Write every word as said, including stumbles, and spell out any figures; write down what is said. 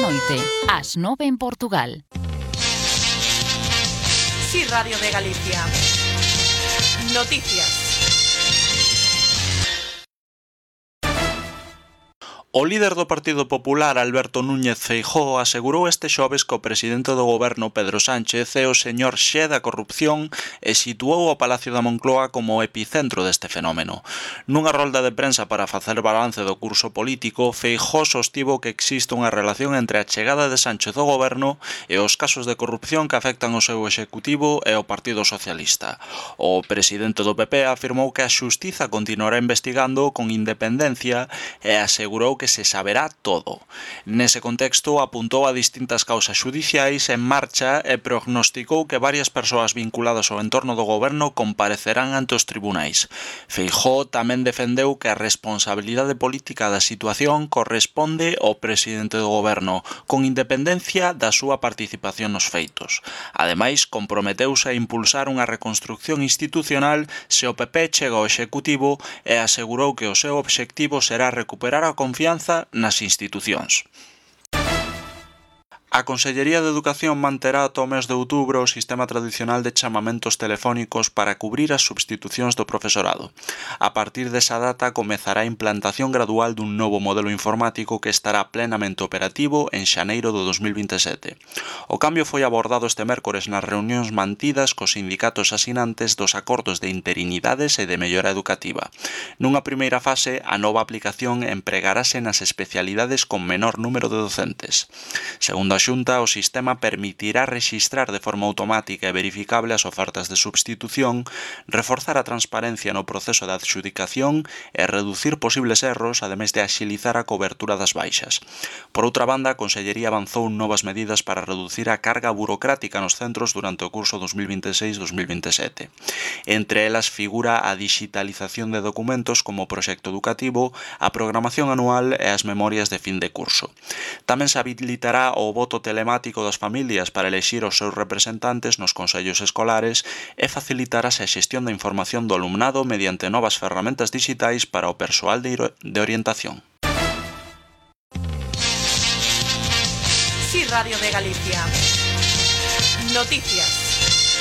noite, ás nove en Portugal. Sí, Radio de Galicia. Noticias. O líder do Partido Popular, Alberto Núñez Feijóo, asegurou este xoves que o presidente do goberno, Pedro Sánchez, é o señor Xe da corrupción e situou o Palacio da Moncloa como o epicentro deste fenómeno. Nunha rolda de prensa para facer balance do curso político, Feijóo sostivo que existe unha relación entre a chegada de Sánchez ao goberno e os casos de corrupción que afectan o seu executivo e o Partido Socialista. O presidente do P P afirmou que a xustiza continuará investigando con independencia e asegurou que que se saberá todo. Nese contexto, apuntou a distintas causas xudiciais en marcha e prognosticou que varias persoas vinculadas ao entorno do goberno comparecerán ante os tribunais. Feijóo tamén defendeu que a responsabilidade política da situación corresponde ao presidente do goberno, con independencia da súa participación nos feitos. Ademais, comprometeuse a impulsar unha reconstrucción institucional se o P P chega ao executivo e asegurou que o seu obxectivo será recuperar a confianza nas institucións. A Consellería de Educación manterá ata o mes de outubro o sistema tradicional de chamamentos telefónicos para cubrir as substitucións do profesorado. A partir desa data comezará a implantación gradual dun novo modelo informático que estará plenamente operativo en xaneiro do dos mil vinte e sete. O cambio foi abordado este mércores nas reunións mantidas cos sindicatos asinantes dos acordos de interinidades e de mellora educativa. Nunha primeira fase, a nova aplicación empregarase nas especialidades con menor número de docentes. Segundo a Xunta, o sistema permitirá rexistrar de forma automática e verificable as ofertas de substitución, reforzar a transparencia no proceso de adxudicación e reducir posibles erros, ademais de axilizar a cobertura das baixas. Por outra banda, a Consellería avanzou novas medidas para reducir a carga burocrática nos centros durante o curso dos mil vinte e seis dos mil vinte e sete. Entre elas figura a digitalización de documentos como proxecto educativo, a programación anual e as memorias de fin de curso. Tamén se habilitará o voto telemático das familias para elexir os seus representantes nos consellos escolares e facilitarase a xestión da información do alumnado mediante novas ferramentas digitais para o persoal de, de orientación. Sí, Radio de Galicia. Noticias.